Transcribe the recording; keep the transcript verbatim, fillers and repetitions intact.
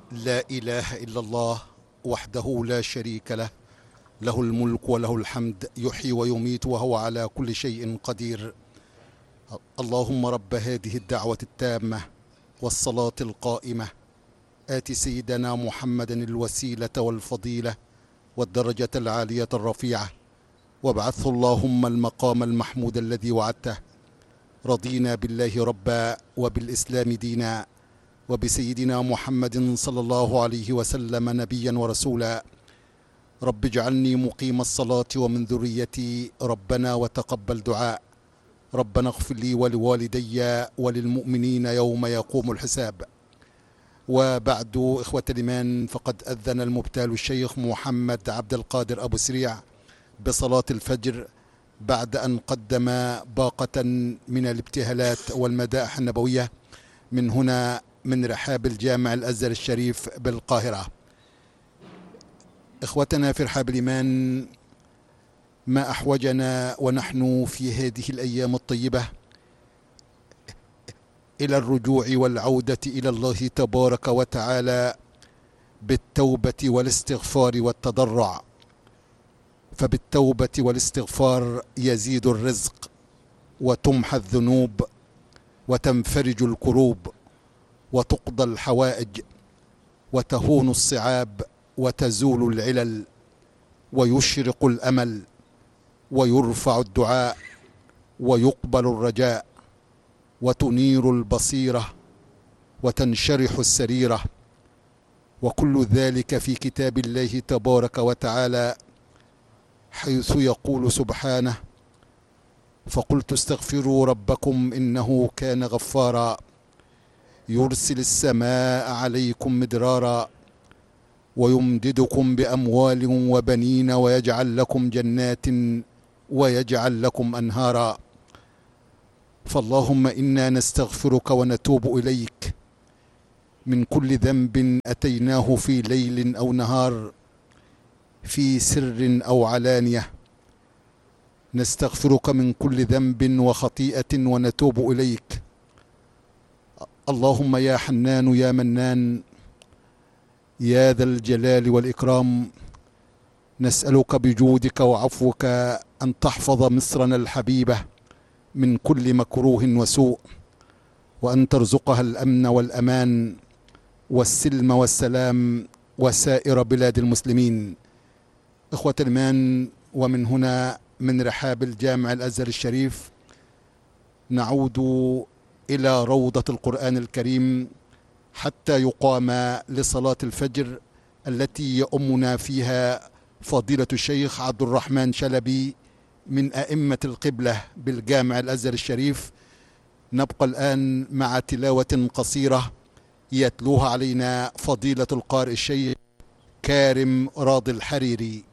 لا إله إلا الله وحده لا شريك له، له الملك وله الحمد، يحيي ويميت وهو على كل شيء قدير. اللهم رب هذه الدعوة التامة والصلاة القائمة، آت سيدنا محمدا الوسيلة والفضيلة والدرجة العالية الرفيعة، وابعثه اللهم المقام المحمود الذي وعدته. رضينا بالله ربا وبالإسلام دينا وبسيدنا محمد صلى الله عليه وسلم نبيا ورسولا. رب اجعلني مقيم الصلاة ومن ذريتي ربنا وتقبل دعاء. ربنا اغفر لي ولوالدي وللمؤمنين يوم يقوم الحساب. وبعد، إخوة الإيمان، فقد أذن المبتال الشيخ محمد عبد القادر أبو سريع بصلاة الفجر بعد أن قدم باقة من الابتهالات والمدائح النبوية من هنا من رحاب الجامع الأزهر الشريف بالقاهرة. إخوتنا في رحاب الإيمان، ما أحوجنا ونحن في هذه الأيام الطيبة إلى الرجوع والعودة إلى الله تبارك وتعالى بالتوبة والاستغفار والتضرع، فبالتوبة والاستغفار يزيد الرزق وتمحى الذنوب وتنفرج الكروب وتقضى الحوائج وتهون الصعاب وتزول العلل ويشرق الأمل ويرفع الدعاء ويقبل الرجاء وتنير البصيرة وتنشرح السريرة، وكل ذلك في كتاب الله تبارك وتعالى، حيث يقول سبحانه: فقلت استغفروا ربكم إنه كان غفارا يرسل السماء عليكم مدرارا ويمددكم بأموال وبنين ويجعل لكم جنات ويجعل لكم أنهارا. فاللهم إنا نستغفرك ونتوب إليك من كل ذنب أتيناه في ليل أو نهار، في سر أو علانية. نستغفرك من كل ذنب وخطيئة ونتوب إليك. اللهم يا حنان يا منان يا ذا الجلال والإكرام، نسألك بجودك وعفوك أن تحفظ مصرنا الحبيبة من كل مكروه وسوء، وأن ترزقها الأمن والأمان والسلم والسلام وسائر بلاد المسلمين. إخوة الإيمان، ومن هنا من رحاب الجامع الأزهر الشريف نعود إلى روضة القرآن الكريم حتى يقام لصلاة الفجر التي يؤمنا فيها فضيلة الشيخ عبد الرحمن شلبي من أئمة القبلة بالجامع الأزهر الشريف. نبقى الآن مع تلاوة قصيرة يتلوها علينا فضيلة القارئ الشيخ كارم راضي الحريري.